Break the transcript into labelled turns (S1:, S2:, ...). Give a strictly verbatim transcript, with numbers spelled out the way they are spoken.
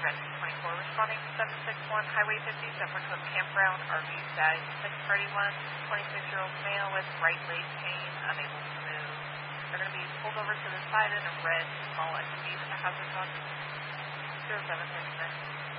S1: Rescue twenty-four responding to seven six one Highway fifty, Zephyr Cove Campground, R V size six thirty-one, twenty-six-year-old male with right leg pain, unable to move. They're going to be pulled over to the side in a red small S U V with a hazard on zero seven six nine.